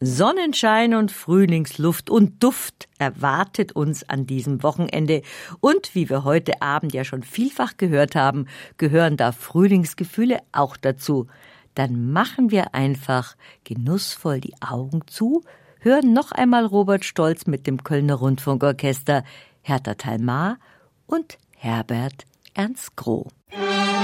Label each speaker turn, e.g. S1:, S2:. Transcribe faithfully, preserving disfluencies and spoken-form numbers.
S1: Sonnenschein und Frühlingsluft und Duft erwartet uns an diesem Wochenende. Und wie wir heute Abend ja schon vielfach gehört haben, gehören da Frühlingsgefühle auch dazu. Dann machen wir einfach genussvoll die Augen zu, hören noch einmal Robert Stolz mit dem Kölner Rundfunkorchester, Hertha Thalmar und Herbert Ernst Groh.